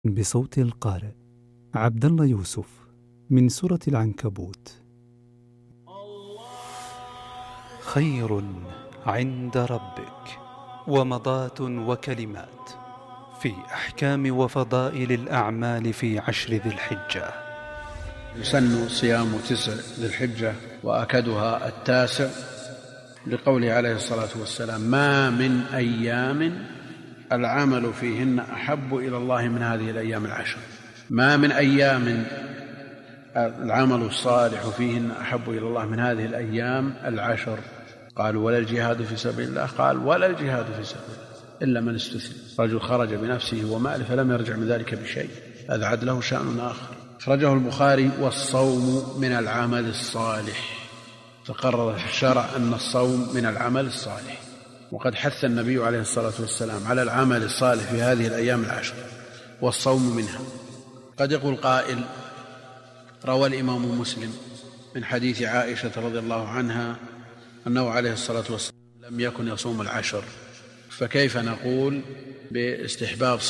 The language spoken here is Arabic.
بصوت القارئ عبد الله يوسف من سورة العنكبوت. خير عند ربك ومضات وكلمات في أحكام وفضائل الأعمال في 10 ذي الحجة. يسن صيام 9 ذي الحجة وأكدها 9 لقوله عليه الصلاة والسلام: ما من أيام العمل فيهن أحب إلى الله من هذه الأيام 10. ما من أيام العمل الصالح فيهن أحب إلى الله من هذه الأيام 10. قالوا: ولا الجهاد في سبيل الله؟ قال: ولا الجهاد في سبيل الله إلا من استثنى، رجل خرج بنفسه وماله فلم يرجع من ذلك بشيء، هذا عاد له شأن آخر. أخرجه البخاري. والصوم من العمل الصالح، فقرر في الشرع أن الصوم من العمل الصالح، وقد حث النبي عليه الصلاة والسلام على العمل الصالح في هذه الأيام 10 والصوم منها. قد يقول قائل: روى الإمام مسلم من حديث عائشة رضي الله عنها أنه عليه الصلاة والسلام لم يكن يصوم 10، فكيف نقول باستحباب